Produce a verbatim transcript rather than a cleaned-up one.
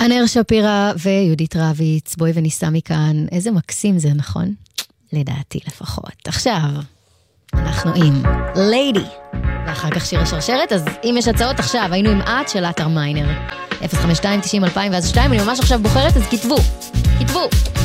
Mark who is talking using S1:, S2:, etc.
S1: אנר שפירה ויהודית רביץ, בואי וניסה מכאן, איזה מקסים זה, נכון? לדעתי לפחות. עכשיו, אנחנו עם ליידי, ואחר כך שיר השרשרת, אז אם יש הצעות עכשיו, היינו עם את של אתר מיינר, אפס חמש שתיים תשעים אלפיים ואז שתיים, אני ממש עכשיו בוחרת, אז כתבו, כתבו.